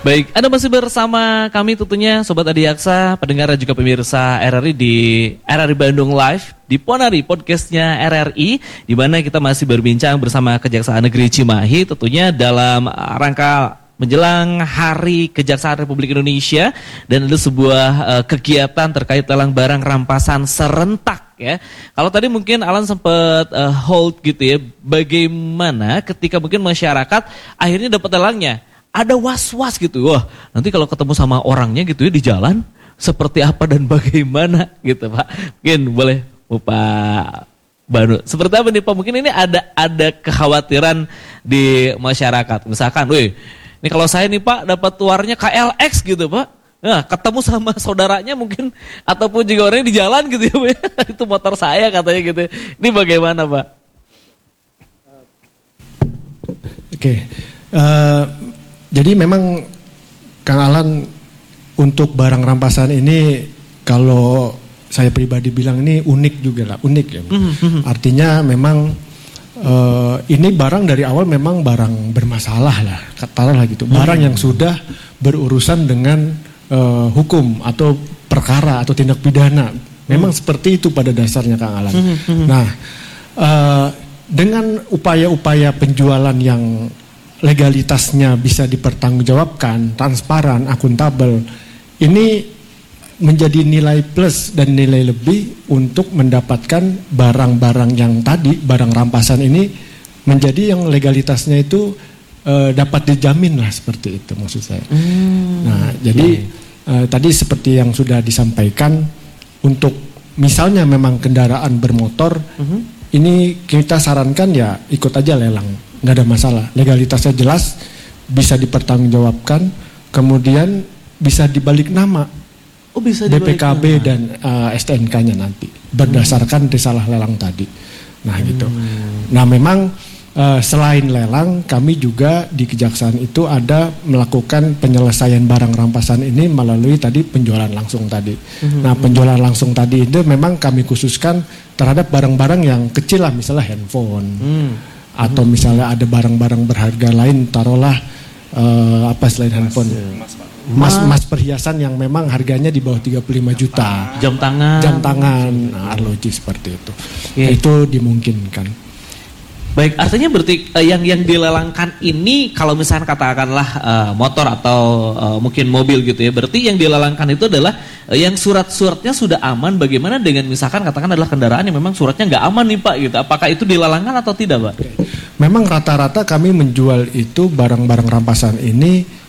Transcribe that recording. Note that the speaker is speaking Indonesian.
Baik, Anda masih bersama kami tentunya Sobat Adiaksa, pendengar dan juga pemirsa RRI di RRI Bandung Live di Ponari podcastnya RRI, di mana kita masih berbincang bersama Kejaksaan Negeri Cimahi tentunya dalam rangka menjelang Hari Kejaksaan Republik Indonesia, dan ada sebuah kegiatan terkait lelang barang rampasan serentak ya. Kalau tadi mungkin Alan sempat hold gitu ya, bagaimana ketika mungkin masyarakat akhirnya dapat lelangnya, ada was-was gitu, wah nanti kalau ketemu sama orangnya gitu ya di jalan seperti apa dan bagaimana gitu Pak. Mungkin boleh Pak Banu, seperti apa nih Pak? Mungkin ini ada kekhawatiran di masyarakat. Misalkan, wih ini kalau saya nih Pak dapat warnya KLX gitu Pak, nah ketemu sama saudaranya mungkin ataupun juga orangnya di jalan gitu ya Pak, itu motor saya katanya gitu. Ini bagaimana Pak? Oke. Jadi memang Kang Alan, untuk barang rampasan ini kalau saya pribadi bilang ini unik juga lah, unik ya. Artinya memang ini barang dari awal memang barang bermasalah lah, katakanlah gitu. Barang yang sudah berurusan dengan hukum atau perkara atau tindak pidana. Memang seperti itu pada dasarnya Kang Alan. Nah, dengan upaya-upaya penjualan yang legalitasnya bisa dipertanggungjawabkan, transparan, akuntabel, ini menjadi nilai plus dan nilai lebih untuk mendapatkan barang-barang yang tadi, barang rampasan ini menjadi yang legalitasnya itu dapat dijamin lah, seperti itu maksud saya. Nah, jadi tadi seperti yang sudah disampaikan, untuk misalnya memang kendaraan bermotor, ini kita sarankan ya ikut aja lelang. Nggak ada masalah, legalitasnya jelas, bisa dipertanggungjawabkan, kemudian bisa dibalik nama, bisa BPKB nama dan STNK-nya nanti berdasarkan risalah lelang tadi. Nah gitu. Nah memang selain lelang, kami juga di Kejaksaan itu ada melakukan penyelesaian barang rampasan ini melalui tadi penjualan langsung tadi. Nah penjualan langsung tadi itu memang kami khususkan terhadap barang-barang yang kecil lah, misalnya handphone. Atau misalnya ada barang-barang berharga lain, taruhlah apa selain handphone, emas perhiasan yang memang harganya di bawah 35 juta, jam tangan, arloji seperti itu. Nah, itu dimungkinkan. Baik, artinya berarti yang dilelangkan ini kalau misalnya katakanlah motor atau mungkin mobil gitu ya, berarti yang dilelangkan itu adalah yang surat-suratnya sudah aman. Bagaimana dengan misalkan katakan adalah kendaraan yang memang suratnya nggak aman nih Pak gitu, apakah itu dilelangkan atau tidak Pak? Memang rata-rata kami menjual itu barang-barang rampasan ini